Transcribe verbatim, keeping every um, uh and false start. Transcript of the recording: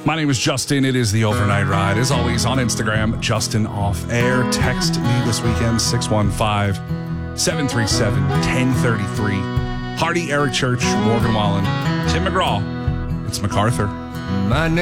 My name is Justin. It is the Overnight Ride. As always, on Instagram, Justin Off Air. Text me this weekend, six one five, seven three seven, one zero three three. Hardy, Eric Church, Morgan Wallen, Tim McGraw. It's MacArthur. My name